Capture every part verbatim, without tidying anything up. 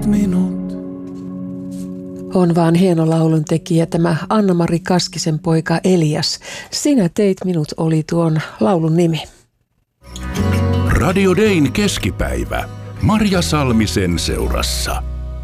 minut. On vaan hieno laulun tekijä tämä Anna-Mari Kaskisen poika Elias. Sinä teit minut oli tuon laulun nimi. Radio Dayn keskipäivä. Marja Salmisen seurassa.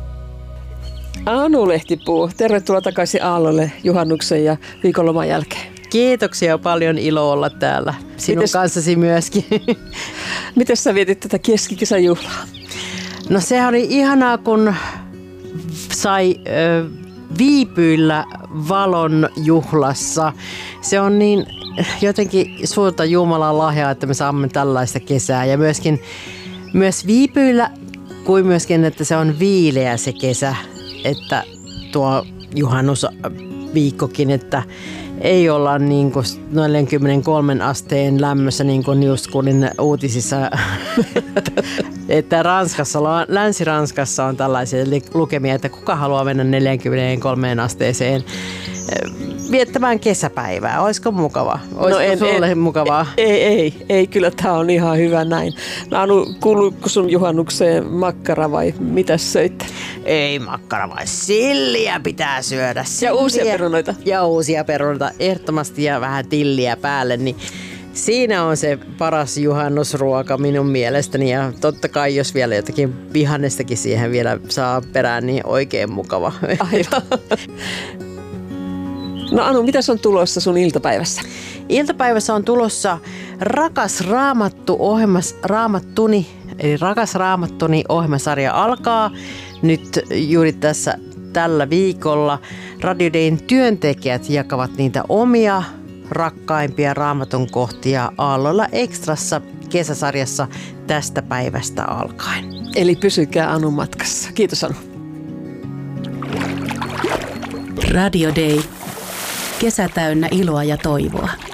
Anu Lehtipuu, tervetuloa takaisin Aallolle juhannuksen ja viikonloman jälkeen. Kiitoksia, paljon ilo olla täällä. Sinun Mites, kanssasi myöskin. Miten sä vietit tätä keskikesän juhlaa? No se oli ihanaa, kun sai ö, viipyillä valon juhlassa. Se on niin jotenkin suurta Jumalan lahjaa, että me saamme tällaista kesää. Ja myöskin myös viipyillä, kuin myöskin, että se on viileä se kesä. Että tuo juhannusviikkokin, että ei olla niin kuin neljäkymmentäkolme asteen lämmössä, niin kuin just kuulin uutisissa, että Ranskassa, Länsi-Ranskassa on tällaisia lukemia, että kuka haluaa mennä neljäkymmentäkolme asteeseen viettämään kesäpäivää. Olisiko mukava? Olisiko no en, sulle en, mukavaa? Ei, ei, ei, kyllä tämä on ihan hyvä näin. No Anu, kuuluuko sun juhannukseen makkara vai mitä söitte? Ei makkara, vai silliä pitää syödä. Silliä. Ja uusia perunoita. Ja uusia perunoita, ehdottomasti ja vähän tilliä päälle, niin siinä on se paras juhannusruoka minun mielestäni. Ja totta kai, jos vielä jotakin vihannestakin siihen vielä saa perään, niin oikein mukava. Aivan. No Anu, mitä on tulossa sun iltapäivässä? Iltapäivässä on tulossa Rakas Raamattu ohjelmas, Raamattuni, eli Rakas Raamattuni ohjelmasarja alkaa nyt juuri tässä tällä viikolla. Radio Dayn työntekijät jakavat niitä omia rakkaimpia raamatun kohtia Aallolla Extrassa kesäsarjassa tästä päivästä alkaen. Eli pysykää Anun matkassa. Kiitos Anu. Radio Day. Kesä täynnä iloa ja toivoa.